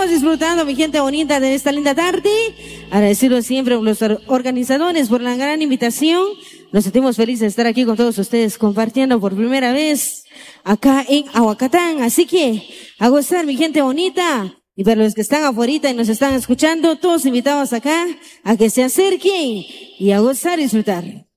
estamos disfrutando, mi gente bonita, de esta linda tarde. Agradecido siempre a los organizadores por la gran invitación. Nos sentimos felices de estar aquí con todos ustedes compartiendo por primera vez acá en Ahuacatán. Así que a gozar, mi gente bonita. Y para los que están afuera y nos están escuchando, todos invitados acá a que se acerquen y a gozar y disfrutar.